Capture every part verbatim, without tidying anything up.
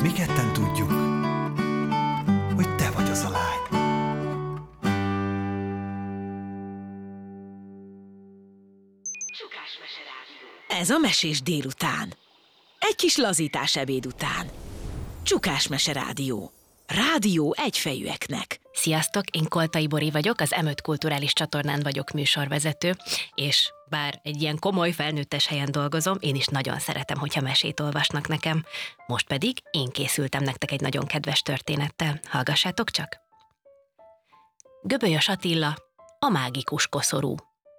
mi ketten tudjuk, hogy te vagy az a lány. Csukás Mese Rádió. Ez a mesés délután. Egy kis lazítás ebéd után. Csukás Mese Rádió. Rádió egyfejűeknek. Sziasztok, én Koltai Bori vagyok, az em öt kulturális csatornán vagyok műsorvezető, és bár egy ilyen komoly felnőttes helyen dolgozom, én is nagyon szeretem, hogyha mesét olvasnak nekem. Most pedig én készültem nektek egy nagyon kedves történettel. Hallgassátok csak! Göbölyös Attila, a mágikus koszorú.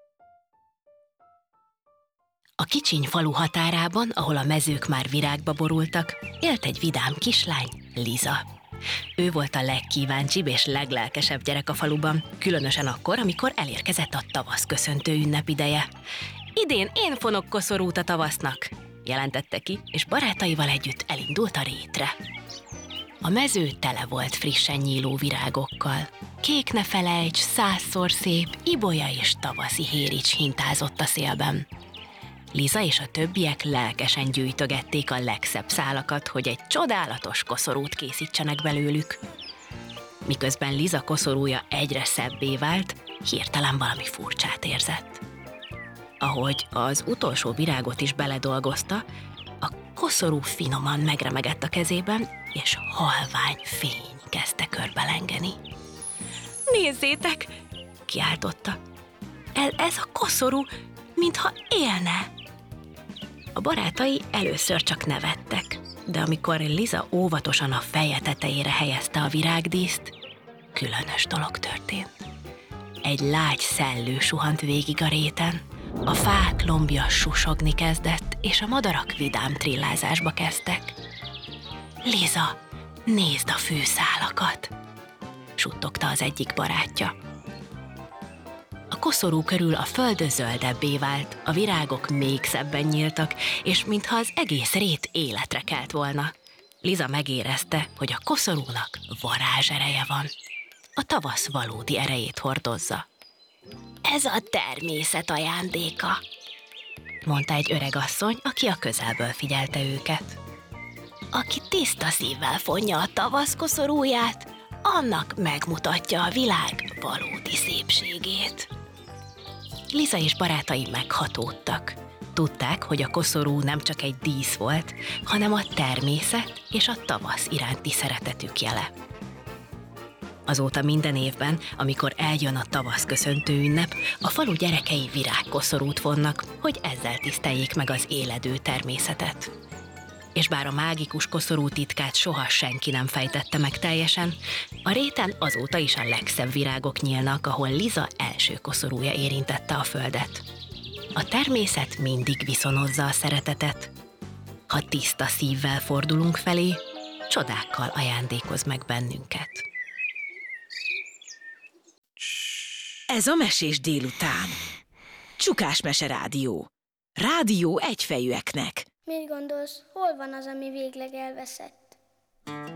A kicsiny falu határában, ahol a mezők már virágba borultak, élt egy vidám kislány, Liza. Ő volt a legkíváncsibb és leglelkesebb gyerek a faluban, különösen akkor, amikor elérkezett a tavasz köszöntő ünnep ideje. Idén én fonok koszorút a tavasznak, jelentette ki, és barátaival együtt elindult a rétre. A mező tele volt frissen nyíló virágokkal. Kék ne felejts, százszor szép, ibolya és tavaszi hérics hintázott a szélben. Liza és a többiek lelkesen gyűjtögették a legszebb szálakat, hogy egy csodálatos koszorút készítsenek belőlük. Miközben Liza koszorúja egyre szebbé vált, hirtelen valami furcsát érzett. Ahogy az utolsó virágot is beledolgozta, a koszorú finoman megremegett a kezében, és halvány fény kezdte körbelengeni. Nézzétek! Kiáltotta. Ez, ez a koszorú, mintha élne! A barátai először csak nevettek, de amikor Liza óvatosan a feje tetejére helyezte a virágdíszt, különös dolog történt. Egy lágy szellő suhant végig a réten, a fák lombja susogni kezdett, és a madarak vidám trillázásba kezdtek. Liza, nézd a fűszálakat! Suttogta az egyik barátja. A koszorú körül a föld zöldebbé vált, a virágok még szebben nyíltak, és mintha az egész rét életre kelt volna. Liza megérezte, hogy a koszorúnak varázsereje van. A tavasz valódi erejét hordozza. Ez a természet ajándéka, mondta egy öreg asszony, aki a közelből figyelte őket. Aki tiszta szívvel fonja a tavasz koszorúját, annak megmutatja a világ valódi szépségét. Liza és barátai meghatódtak. Tudták, hogy a koszorú nem csak egy dísz volt, hanem a természet és a tavasz iránti szeretetük jele. Azóta minden évben, amikor eljön a tavasz köszöntő ünnep, a falu gyerekei virágkoszorút vonnak, hogy ezzel tiszteljék meg az éledő természetet. És bár a mágikus koszorú titkát soha senki nem fejtette meg teljesen, a réten azóta is a legszebb virágok nyílnak, ahol Liza első koszorúja érintette a földet. A természet mindig viszonozza a szeretetet. Ha tiszta szívvel fordulunk felé, csodákkal ajándékoz meg bennünket. Ez a mesés délután. Csukás Mese Rádió. Rádió egyfejűeknek. Mit gondolsz, hol van az, ami végleg elveszett?